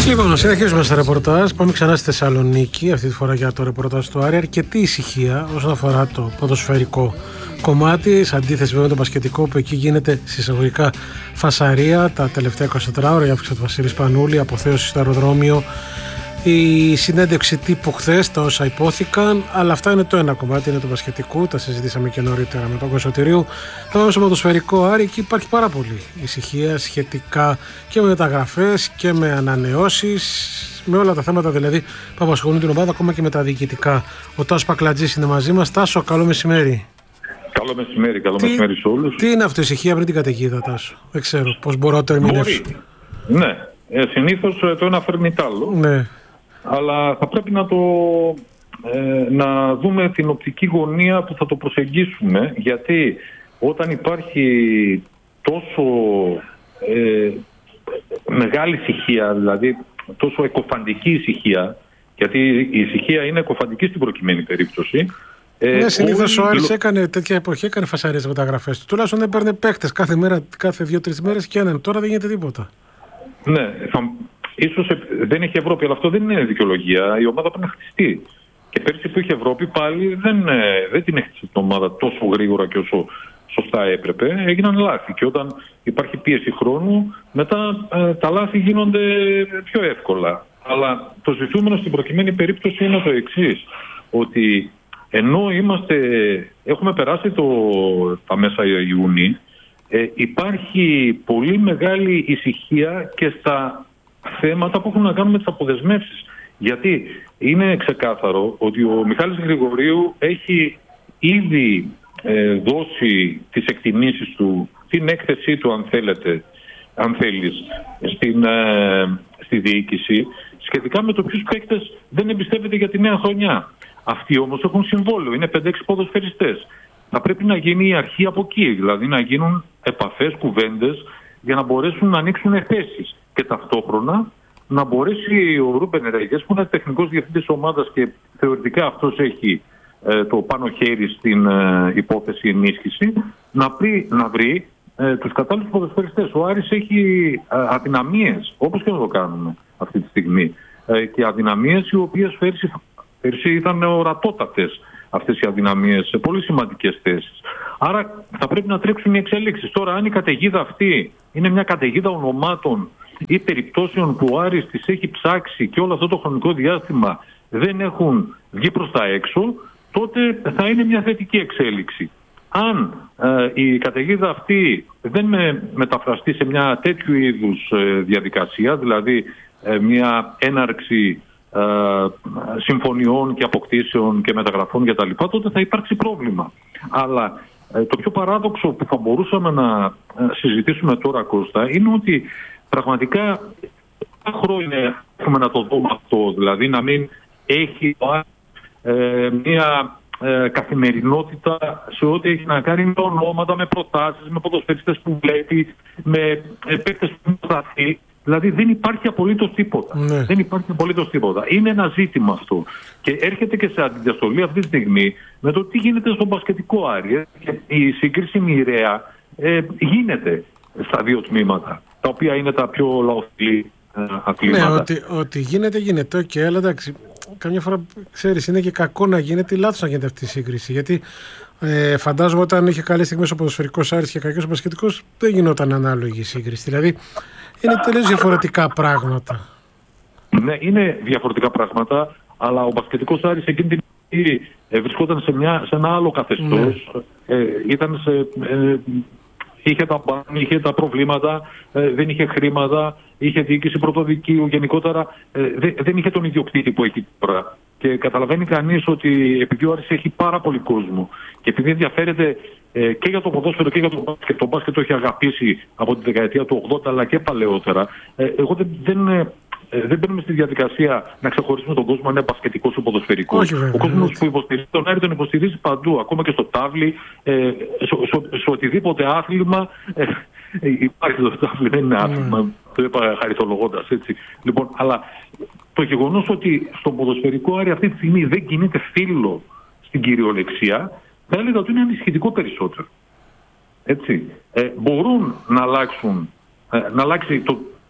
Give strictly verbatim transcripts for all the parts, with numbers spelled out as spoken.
Λοιπόν, συνεχίζουμε στα ρεπορτάζ. Πάμε ξανά στη Θεσσαλονίκη, αυτή τη φορά για το ρεπορτάζ του Άρη. Αρκετή ησυχία όσον αφορά το ποδοσφαιρικό κομμάτι, σε αντίθεση βέβαια με το μπασκετικό, που εκεί γίνεται συσσαγωγικά φασαρία τα τελευταία είκοσι τέσσερις ώρα. Η αύξηση του Βασίλη Πανούλη, αποθέωση στο αεροδρόμιο, η συνέντευξη τύπου χθες, τα όσα υπόθηκαν. Αλλά αυτά είναι το ένα κομμάτι, είναι το μπασκετικού. Τα συζητήσαμε και νωρίτερα με τον Κωνσταντηρίου. Θα πάμε στο ποδοσφαιρικό Άρη. Εκεί υπάρχει πάρα πολύ ησυχία σχετικά και με μεταγραφές και με ανανεώσεις, με όλα τα θέματα δηλαδή που απασχολούν την ομάδα, ακόμα και με τα διοικητικά. Ο Τάσος Πακλατζής είναι μαζί μας. Τάσο, καλό μεσημέρι. Καλό μεσημέρι, καλό τι, μεσημέρι σε όλους. Τι είναι αυτό η ησυχία πριν την καταιγίδα, Τάσο? Δεν ξέρω πώς μπορώ να το ερμηνεύσω. Ναι, ε, συνήθως το ένα φέρνει τ' άλλο. Ναι. Αλλά θα πρέπει να, το, ε, να δούμε την οπτική γωνία που θα το προσεγγίσουμε, γιατί όταν υπάρχει τόσο ε, μεγάλη ησυχία, δηλαδή τόσο εκοφαντική ησυχία, γιατί η ησυχία είναι εκοφαντική στην προκειμένη περίπτωση. Ε, ναι, συνήθως ο Άρης έκανε τέτοια εποχή, έκανε φασαρίες μεταγραφές του. Τουλάχιστον δεν παίρνει παίχτες κάθε μέρα, κάθε δύο-τρεις μέρες και έναν. Τώρα δεν γίνεται τίποτα. Ναι, θα, ίσως δεν έχει Ευρώπη, αλλά αυτό δεν είναι δικαιολογία. Η ομάδα πρέπει να χτιστεί. Και πέρσι που είχε Ευρώπη πάλι δεν, δεν την έχτισε την ομάδα τόσο γρήγορα και όσο σωστά έπρεπε. Έγιναν λάθη. Και όταν υπάρχει πίεση χρόνου, μετά ε, τα λάθη γίνονται πιο εύκολα. Αλλά το ζητούμενο στην προκειμένη περίπτωση είναι το εξής. Ότι ενώ είμαστε, έχουμε περάσει το, τα μέσα Ιούνιου, ε, υπάρχει πολύ μεγάλη ησυχία και στα θέματα που έχουν να κάνουν με τις αποδεσμεύσεις. Γιατί είναι ξεκάθαρο ότι ο Μιχάλης Γρηγορίου έχει ήδη ε, δώσει τις εκτιμήσεις του, την έκθεσή του αν θέλετε, αν θέλεις, στην, ε, στη διοίκηση σχετικά με το ποιους παίκτες δεν εμπιστεύεται για τη νέα χρονιά. Αυτοί όμως έχουν συμβόλαιο, είναι πέντε έξι ποδοσφαιριστές. Θα πρέπει να γίνει η αρχή από εκεί, δηλαδή να γίνουν επαφές, κουβέντες για να μπορέσουν να ανοίξουν θέσεις. Και ταυτόχρονα να μπορέσει ο Ρούμπεν Ρέγες, που είναι τεχνικός διευθυντής ομάδας και θεωρητικά αυτός έχει ε, το πάνω χέρι στην ε, υπόθεση ενίσχυση, να, πρι, να βρει ε, τους κατάλληλους ποδοσφαιριστές. Ο Άρης έχει ε, αδυναμίες, όπως και να το κάνουμε αυτή τη στιγμή. Ε, και αδυναμίες οι οποίες πέρσι, πέρσι ήταν ορατότατες αυτές οι αδυναμίες σε πολύ σημαντικές θέσεις. Άρα θα πρέπει να τρέξουν οι εξελίξεις. Τώρα, αν η καταιγίδα αυτή είναι μια καταιγίδα ονομάτων ή περιπτώσεων που ο Άρης τις έχει ψάξει και όλο αυτό το χρονικό διάστημα δεν έχουν βγει προς τα έξω, τότε θα είναι μια θετική εξέλιξη. Αν ε, η καταιγίδα αυτή δεν με, μεταφραστεί σε μια τέτοιου είδους ε, διαδικασία, δηλαδή ε, μια έναρξη ε, συμφωνιών και αποκτήσεων και μεταγραφών κτλ., τότε θα υπάρξει πρόβλημα. Αλλά ε, το πιο παράδοξο που θα μπορούσαμε να ε, συζητήσουμε τώρα, Κώστα, είναι ότι πραγματικά χρόνια έχουμε να το δούμε αυτό, δηλαδή να μην έχει ε, μια ε, καθημερινότητα σε ό,τι έχει να κάνει με ονόματα, με προτάσεις, με ποδοσφαιριστές που βλέπει, με ε, παίκτες που σταθεί. Δηλαδή δεν υπάρχει απολύτως τίποτα. Ναι. Δεν υπάρχει απολύτως τίποτα. Είναι ένα ζήτημα αυτό. Και έρχεται και σε αντιδιαστολή αυτή τη στιγμή με το τι γίνεται στον μπασκετικό Άρη. Και η σύγκριση μοιραία ε, γίνεται στα δύο τμήματα, τα οποία είναι τα πιο λαοφιλή αθλήματα. Ναι, ότι, ότι γίνεται, γίνεται. Οκ, okay, αλλά εντάξει, καμιά φορά ξέρεις, είναι και κακό να γίνεται, λάθος να γίνεται αυτή η σύγκριση. Γιατί ε, φαντάζομαι όταν είχε καλές στιγμές ο ποδοσφαιρικός Άρης και κακός ο μπασκετικός, δεν γινόταν ανάλογη η σύγκριση. Δηλαδή είναι τελείως διαφορετικά πράγματα. Ναι, είναι διαφορετικά πράγματα, αλλά ο μπασκετικός Άρης εκείνη την στιγμή ε, βρισκόταν σε, μια, σε ένα άλλο καθεστώς. Ναι. Ε, ήταν σε... Ε, Είχε τα, είχε τα προβλήματα, ε, δεν είχε χρήματα, είχε διοίκηση πρωτοδικείου, γενικότερα ε, δε, δεν είχε τον ιδιοκτήτη που έχει τώρα. Και καταλαβαίνει κανείς ότι επειδή ο Άρης έχει πάρα πολύ κόσμο και επειδή ενδιαφέρεται ε, και για το ποδόσφαιρο και για το μπάσκετ, το μπάσκετ το έχει αγαπήσει από τη δεκαετία του ογδόντα αλλά και παλαιότερα, ε, εγώ δεν, δεν, ε, δεν μπαίνουμε στη διαδικασία να ξεχωρίσουμε τον κόσμο αν είναι μπασκετικός ή ποδοσφαιρικός. Ο κόσμος που υποστηρίζει τον Άρη τον υποστηρίζει παντού, ακόμα και στο τάβλι, ε, σε οτιδήποτε άθλημα. Ε, υπάρχει το τάβλι, δεν είναι άθλημα. Mm. Το είπα χαριτολογώντας, έτσι. Λοιπόν, αλλά το γεγονός ότι στον ποδοσφαιρικό Άρη αυτή τη στιγμή δεν κινείται φύλλο στην κυριολεξία, θα έλεγα ότι είναι ανησυχητικό περισσότερο. Έτσι. Ε, μπορούν να αλλάξουν, ε, να αλλάξει το,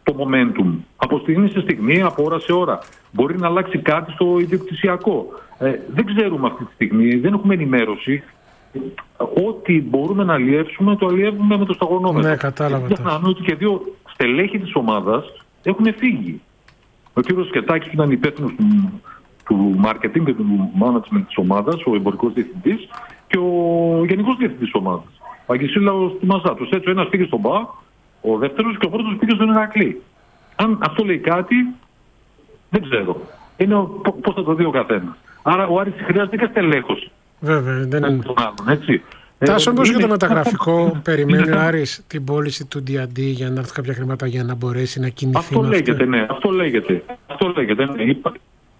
το momentum. Από στιγμή σε στιγμή, από ώρα σε ώρα. Μπορεί να αλλάξει κάτι στο ιδιοκτησιακό. Ε, δεν ξέρουμε αυτή τη στιγμή, δεν έχουμε ενημέρωση. Ό,τι μπορούμε να αλλιεύσουμε, το αλλιεύουμε με το σταγονόμετρο. Ναι, κατάλαβα. Ξεχνάμε ότι και δύο στελέχη της ομάδας έχουν φύγει. Ο κύριος Σκετάκης, που ήταν υπεύθυνος του, του marketing και του management της ομάδας, ο εμπορικός διευθυντής, και ο γενικός διευθυντής της ομάδας, ο Αγγισίλαος του Μαζάτος. Έτσι, ο ένας πήγε στον ΠΑ, ο δεύτερος, και ο πρώτος πήγε στον Ηρακλή. Αν αυτό λέει κάτι, δεν ξέρω. Είναι πώς θα το δει ο καθένας. Άρα ο Άρης χρειάζεται και στελέχος. Βέβαια, δεν είναι. Έτσι. Τάσο, μήπως για το μεταγραφικό περιμένει ο Άρης την πώληση του ντι εν ντι για να έρθουν κάποια χρήματα για να μπορέσει να κινηθεί? Αυτό λέγεται, αυτό. ναι. Αυτό λέγεται. Αυτό λέγεται, ναι. Είπα...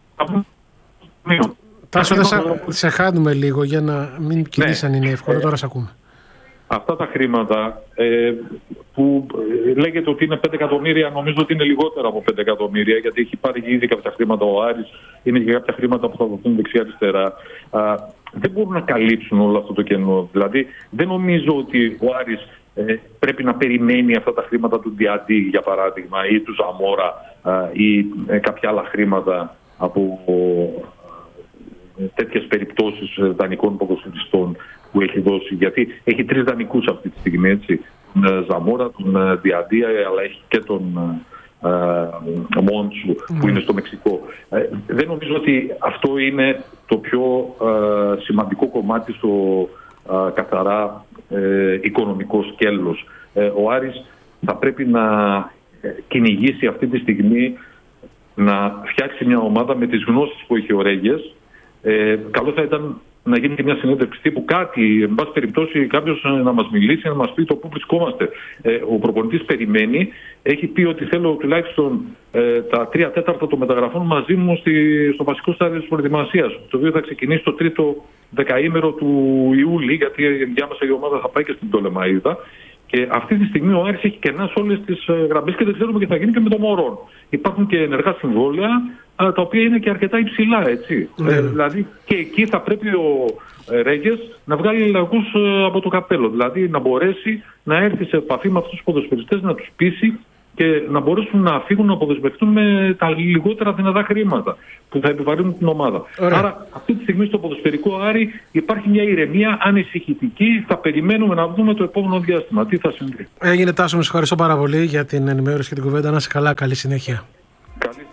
Τάσο, θα σε, σε χάνουμε λίγο για να μην κινήσει, αν είναι εύκολο. Ε, Τώρα σε ακούμε. Αυτά τα χρήματα ε, που ε, λέγεται ότι είναι πέντε εκατομμύρια, νομίζω ότι είναι λιγότερα από πέντε εκατομμύρια, γιατί έχει πάρει ήδη κάποια χρήματα ο Άρης, είναι και κάποια χρήματα που θα δοθούν δεξιά-αριστερά. Δεν μπορούν να καλύψουν όλο αυτό το κενό. Δηλαδή, δεν νομίζω ότι ο Άρης ε, πρέπει να περιμένει αυτά τα χρήματα του Διαντή, για παράδειγμα, ή του Ζαμόρα ή ε, κάποια άλλα χρήματα από ε, τέτοιες περιπτώσεις δανεικών ποδοσφαιριστών που έχει δώσει. Γιατί έχει τρεις δανεικούς αυτή τη στιγμή, έτσι. Τον Ζαμόρα, τον Διαντή, αλλά έχει και τον ε, Μόντσου που είναι στο Μεξικό. Ε, δεν νομίζω ότι αυτό είναι το πιο ε, σημαντικό κομμάτι στο ε, καθαρά ε, οικονομικό σκέλος. Ε, ο Άρης θα πρέπει να κυνηγήσει αυτή τη στιγμή, να φτιάξει μια ομάδα με τις γνώσεις που έχει ο Ρέγες. Ε, καλό θα ήταν να γίνει και μια συνέντευξη τύπου, κάτι, εν πάση περιπτώσει, κάποιος να μας μιλήσει, να μας πει το πού βρισκόμαστε. Ε, ο προπονητής περιμένει, έχει πει ότι θέλω τουλάχιστον ε, τα τρία τέταρτα των μεταγραφών μαζί μου στη, στο βασικό στάδιο της προετοιμασίας, το οποίο θα ξεκινήσει το τρίτο δεκαήμερο του Ιούλη, γιατί ενδιάμεσα η ομάδα θα πάει και στην Πτολεμαΐδα. Και αυτή τη στιγμή ο Άρης έχει κενά σε όλες τις γραμμές και δεν ξέρουμε τι θα γίνει και με το Μωρόν. Υπάρχουν και ενεργά συμβόλαια, τα οποία είναι και αρκετά υψηλά, έτσι. Ναι. Ε, δηλαδή και εκεί θα πρέπει ο ε, Ρέγες να βγάλει λαγούς ε, από το καπέλο. Δηλαδή να μπορέσει να έρθει σε επαφή με αυτούς τους ποδοσφαιριστές, να τους πείσει και να μπορέσουν να φύγουν, να αποδεσμευτούν με τα λιγότερα δυνατά χρήματα που θα επιβαρύνουν την ομάδα. Ωραία. Άρα αυτή τη στιγμή στο ποδοσφαιρικό Άρη υπάρχει μια ηρεμία ανησυχητική. Θα περιμένουμε να δούμε το επόμενο διάστημα τι θα συμβεί. Έγινε, Τάσο, με ευχαριστώ πάρα πολύ για την ενημέρωση και την κουβέντα. Να είσαι καλά, καλή συνέχεια. Καλή.